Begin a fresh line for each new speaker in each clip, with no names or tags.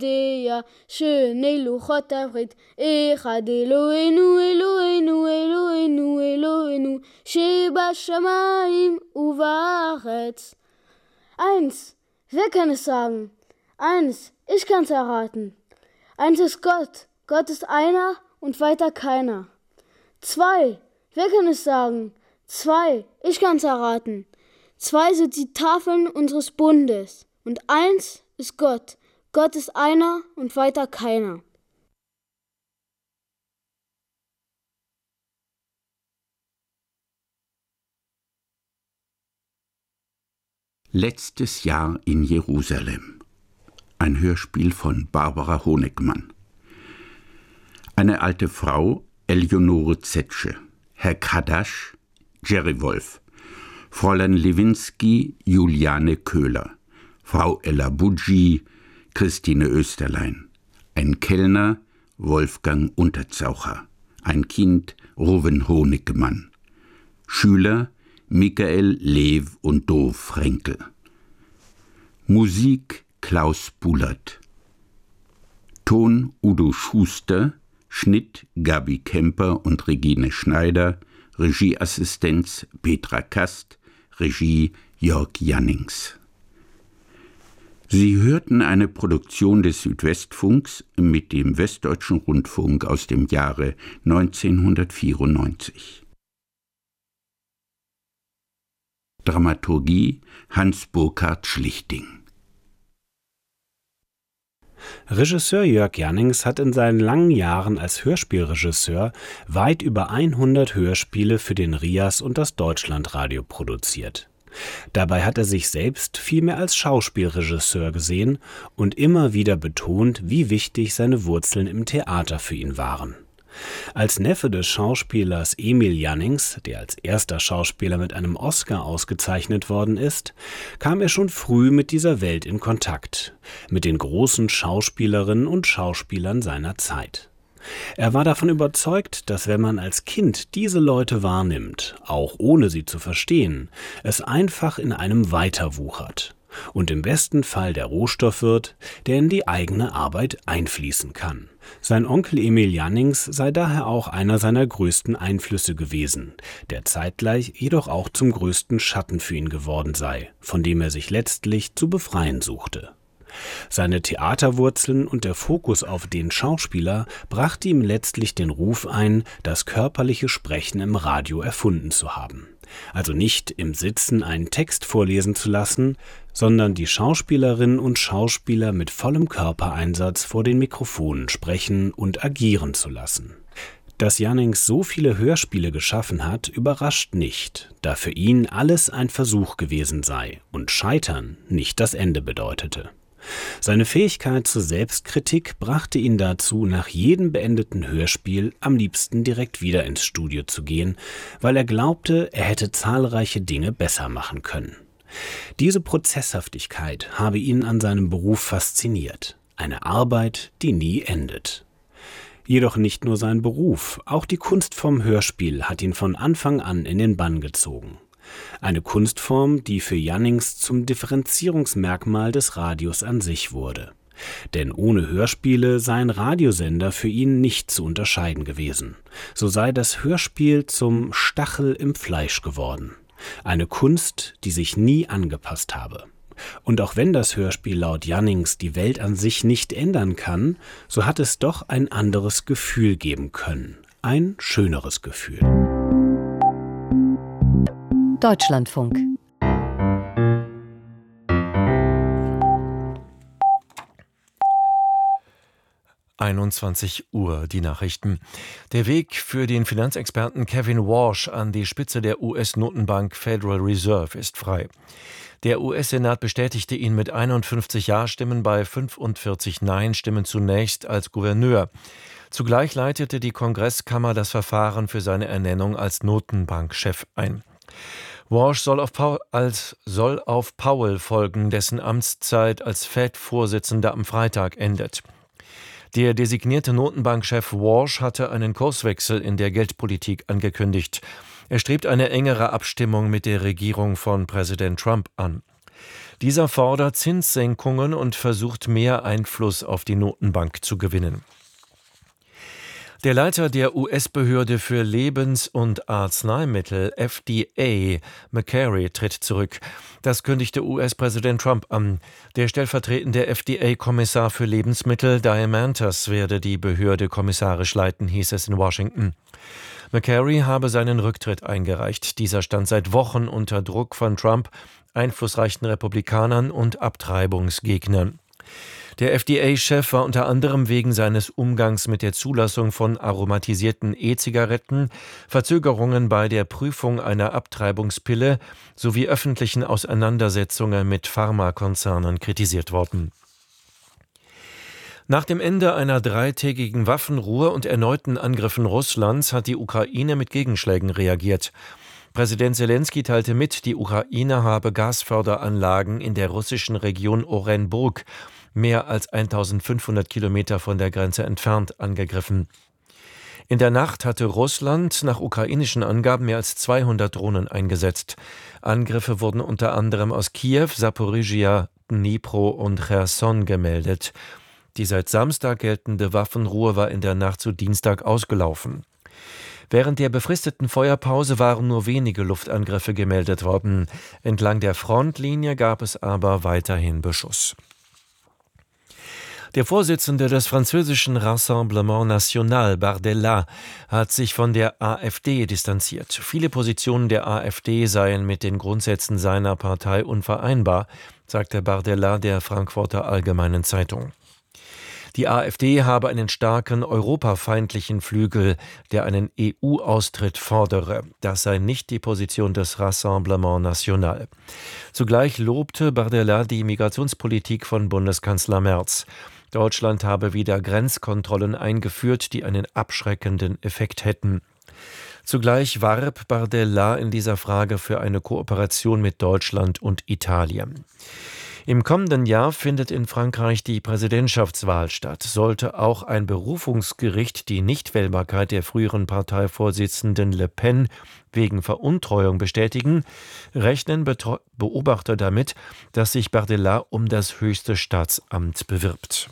דיה, שני לוחות הברית, אחד אלוהינו, אלוהינו, אלוהינו, אלוהינו, שבשמיים ובארץ. Eins, wer kann es sagen? Eins, ich kann's erraten. Eins ist Gott, Gott ist einer und weiter keiner. Zwei, wer kann es sagen? Zwei, ich kann's erraten. Zwei sind die Tafeln unseres Bundes. Und eins ist Gott. Gott ist einer und weiter keiner.
Letztes Jahr in Jerusalem. Ein Hörspiel von Barbara Honigmann. Eine alte Frau, Eleonore Zetsche. Herr Kadasch, Jerry Wolf. Fräulein Lewinsky, Juliane Köhler. Frau Ella Budji, Christine Österlein. Ein Kellner, Wolfgang Unterzaucher. Ein Kind, Ruven Honigmann. Schüler, Michael Lew und Do Frenkel. Musik, Klaus Bullert. Ton, Udo Schuster. Schnitt, Gabi Kemper und Regine Schneider. Regieassistenz, Petra Kast. Regie, Jörg Jannings. Sie hörten eine Produktion des Südwestfunks mit dem Westdeutschen Rundfunk aus dem Jahre 1994. Dramaturgie Hans-Burkhard Schlichting.
Regisseur Jörg Jannings hat in seinen langen Jahren als Hörspielregisseur weit über 100 Hörspiele für den RIAS und das Deutschlandradio produziert. Dabei hat er sich selbst vielmehr als Schauspielregisseur gesehen und immer wieder betont, wie wichtig seine Wurzeln im Theater für ihn waren. Als Neffe des Schauspielers Emil Jannings, der als erster Schauspieler mit einem Oscar ausgezeichnet worden ist, kam er schon früh mit dieser Welt in Kontakt, mit den großen Schauspielerinnen und Schauspielern seiner Zeit. Er war davon überzeugt, dass wenn man als Kind diese Leute wahrnimmt, auch ohne sie zu verstehen, es einfach in einem weiterwuchert und im besten Fall der Rohstoff wird, der in die eigene Arbeit einfließen kann. Sein Onkel Emil Jannings sei daher auch einer seiner größten Einflüsse gewesen, der zeitgleich jedoch auch zum größten Schatten für ihn geworden sei, von dem er sich letztlich zu befreien suchte. Seine Theaterwurzeln und der Fokus auf den Schauspieler brachte ihm letztlich den Ruf ein, das körperliche Sprechen im Radio erfunden zu haben. Also nicht im Sitzen einen Text vorlesen zu lassen, sondern die Schauspielerinnen und Schauspieler mit vollem Körpereinsatz vor den Mikrofonen sprechen und agieren zu lassen. Dass Jannings so viele Hörspiele geschaffen hat, überrascht nicht, da für ihn alles ein Versuch gewesen sei und Scheitern nicht das Ende bedeutete. Seine Fähigkeit zur Selbstkritik brachte ihn dazu, nach jedem beendeten Hörspiel am liebsten direkt wieder ins Studio zu gehen, weil er glaubte, er hätte zahlreiche Dinge besser machen können. Diese Prozesshaftigkeit habe ihn an seinem Beruf fasziniert. Eine Arbeit, die nie endet. Jedoch nicht nur sein Beruf, auch die Kunst vom Hörspiel hat ihn von Anfang an in den Bann gezogen. Eine Kunstform, die für Jannings zum Differenzierungsmerkmal des Radios an sich wurde. Denn ohne Hörspiele sei ein Radiosender für ihn nicht zu unterscheiden gewesen. So sei das Hörspiel zum Stachel im Fleisch geworden. Eine Kunst, die sich nie angepasst habe. Und auch wenn das Hörspiel laut Jannings die Welt an sich nicht ändern kann, so hat es doch ein anderes Gefühl geben können. Ein schöneres Gefühl.
Deutschlandfunk.
Uhr, die Nachrichten. Der Weg für den Finanzexperten Kevin Warsh an die Spitze der US-Notenbank Federal Reserve ist frei. Der US-Senat bestätigte ihn mit 51 Ja-Stimmen bei 45 Nein-Stimmen zunächst als Gouverneur. Zugleich leitete die Kongresskammer das Verfahren für seine Ernennung als Notenbankchef ein. Warsh soll auf Powell folgen, dessen Amtszeit als Fed-Vorsitzender am Freitag endet. Der designierte Notenbankchef Warsh hatte einen Kurswechsel in der Geldpolitik angekündigt. Er strebt eine engere Abstimmung mit der Regierung von Präsident Trump an. Dieser fordert Zinssenkungen und versucht mehr Einfluss auf die Notenbank zu gewinnen. Der Leiter der US-Behörde für Lebens- und Arzneimittel, FDA, McCary, tritt zurück. Das kündigte US-Präsident Trump an. Der stellvertretende FDA-Kommissar für Lebensmittel, Diamantis, werde die Behörde kommissarisch leiten, hieß es in Washington. McCary habe seinen Rücktritt eingereicht. Dieser stand seit Wochen unter Druck von Trump, einflussreichen Republikanern und Abtreibungsgegnern. Der FDA-Chef war unter anderem wegen seines Umgangs mit der Zulassung von aromatisierten E-Zigaretten, Verzögerungen bei der Prüfung einer Abtreibungspille sowie öffentlichen Auseinandersetzungen mit Pharmakonzernen kritisiert worden. Nach dem Ende einer 3-tägigen Waffenruhe und erneuten Angriffen Russlands hat die Ukraine mit Gegenschlägen reagiert. Präsident Selenskyj teilte mit, die Ukraine habe Gasförderanlagen in der russischen Region Orenburg, mehr als 1500 Kilometer von der Grenze entfernt, angegriffen. In der Nacht hatte Russland nach ukrainischen Angaben mehr als 200 Drohnen eingesetzt. Angriffe wurden unter anderem aus Kiew, Saporischschja, Dnipro und Cherson gemeldet. Die seit Samstag geltende Waffenruhe war in der Nacht zu Dienstag ausgelaufen. Während der befristeten Feuerpause waren nur wenige Luftangriffe gemeldet worden. Entlang der Frontlinie gab es aber weiterhin Beschuss. Der Vorsitzende des französischen Rassemblement National, Bardella, hat sich von der AfD distanziert. Viele Positionen der AfD seien mit den Grundsätzen seiner Partei unvereinbar, sagte Bardella der Frankfurter Allgemeinen Zeitung. Die AfD habe einen starken europafeindlichen Flügel, der einen EU-Austritt fordere. Das sei nicht die Position des Rassemblement National. Zugleich lobte Bardella die Migrationspolitik von Bundeskanzler Merz. Deutschland habe wieder Grenzkontrollen eingeführt, die einen abschreckenden Effekt hätten. Zugleich warb Bardella in dieser Frage für eine Kooperation mit Deutschland und Italien. Im kommenden Jahr findet in Frankreich die Präsidentschaftswahl statt. Sollte auch ein Berufungsgericht die Nichtwählbarkeit der früheren Parteivorsitzenden Le Pen wegen Veruntreuung bestätigen, rechnen Beobachter damit, dass sich Bardella um das höchste Staatsamt bewirbt.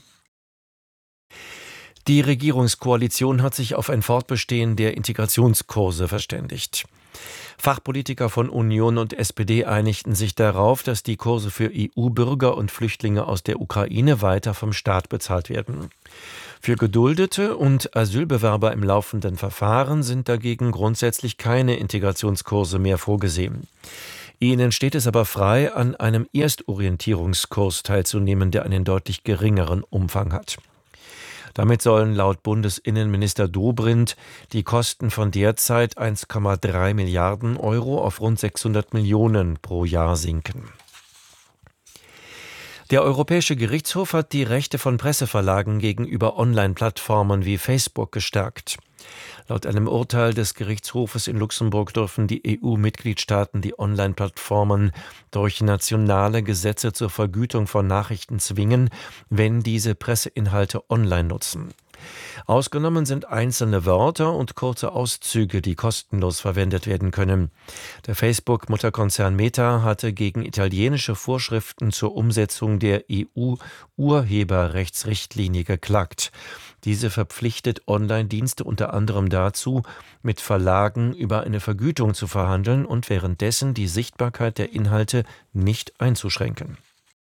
Die Regierungskoalition hat sich auf ein Fortbestehen der Integrationskurse verständigt. Fachpolitiker von Union und SPD einigten sich darauf, dass die Kurse für EU-Bürger und Flüchtlinge aus der Ukraine weiter vom Staat bezahlt werden. Für Geduldete und Asylbewerber im laufenden Verfahren sind dagegen grundsätzlich keine Integrationskurse mehr vorgesehen. Ihnen steht es aber frei, an einem Erstorientierungskurs teilzunehmen, der einen deutlich geringeren Umfang hat. Damit sollen laut Bundesinnenminister Dobrindt die Kosten von derzeit 1,3 Milliarden Euro auf rund 600 Millionen pro Jahr sinken. Der Europäische Gerichtshof hat die Rechte von Presseverlagen gegenüber Online-Plattformen wie Facebook gestärkt. Laut einem Urteil des Gerichtshofes in Luxemburg dürfen die EU-Mitgliedstaaten die Online-Plattformen durch nationale Gesetze zur Vergütung von Nachrichten zwingen, wenn diese Presseinhalte online nutzen. Ausgenommen sind einzelne Wörter und kurze Auszüge, die kostenlos verwendet werden können. Der Facebook-Mutterkonzern Meta hatte gegen italienische Vorschriften zur Umsetzung der EU-Urheberrechtsrichtlinie geklagt. Diese verpflichtet Online-Dienste unter anderem dazu, mit Verlagen über eine Vergütung zu verhandeln und währenddessen die Sichtbarkeit der Inhalte nicht einzuschränken.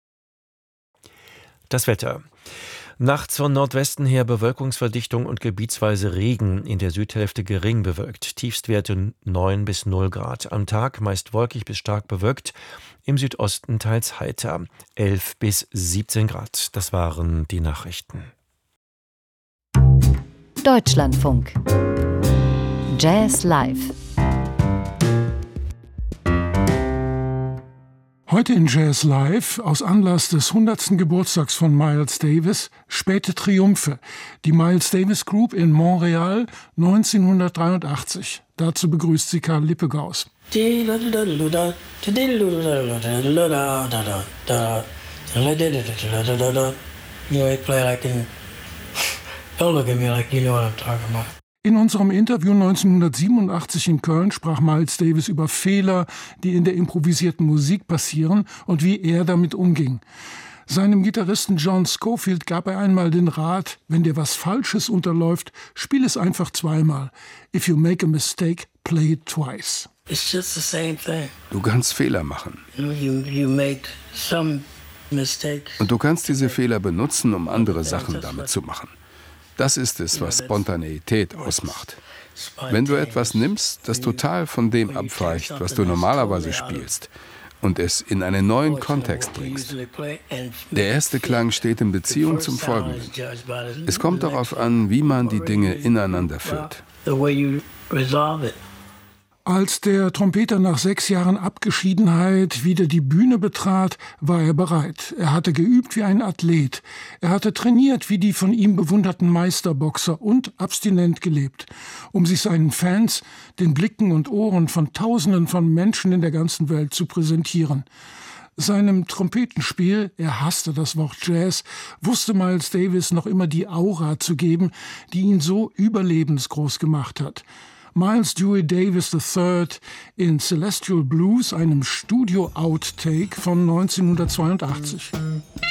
Das Wetter. Nachts von Nordwesten her Bewölkungsverdichtung und gebietsweise Regen, in der Südhälfte gering bewölkt. Tiefstwerte 9 bis 0 Grad. Am Tag meist wolkig bis stark bewölkt, im Südosten teils heiter. 11 bis 17 Grad. Das waren die Nachrichten.
Deutschlandfunk. Jazz Live.
Heute in Jazz Live, aus Anlass des 100. Geburtstags von Miles Davis, Späte Triumphe, die Miles Davis Group in Montreal 1983. Dazu begrüßt sie Karl Lippegaus.
You play like in... Don't look at me like you know what I'm talking about.
In unserem Interview 1987 in Köln sprach Miles Davis über Fehler, die in der improvisierten Musik passieren und wie er damit umging. Seinem Gitarristen John Scofield gab er einmal den Rat, wenn dir was Falsches unterläuft, spiel es einfach zweimal. If you make a mistake, play it twice.
It's just the same thing.
Du kannst Fehler machen.
You make some mistakes.
Und du kannst diese Fehler benutzen, um andere Sachen damit zu machen. Das ist es, was Spontaneität ausmacht. Wenn du etwas nimmst, das total von dem abweicht, was du normalerweise spielst, und es in einen neuen Kontext bringst. Der erste Klang steht in Beziehung zum folgenden. Es kommt darauf an, wie man die Dinge ineinander führt.
Als der Trompeter nach 6 Jahren Abgeschiedenheit wieder die Bühne betrat, war er bereit. Er hatte geübt wie ein Athlet. Er hatte trainiert wie die von ihm bewunderten Meisterboxer und abstinent gelebt, um sich seinen Fans, den Blicken und Ohren von Tausenden von Menschen in der ganzen Welt zu präsentieren. Seinem Trompetenspiel, er hasste das Wort Jazz, wusste Miles Davis noch immer die Aura zu geben, die ihn so überlebensgroß gemacht hat. Miles Dewey Davis III in Celestial Blues, einem Studio-Outtake von 1982.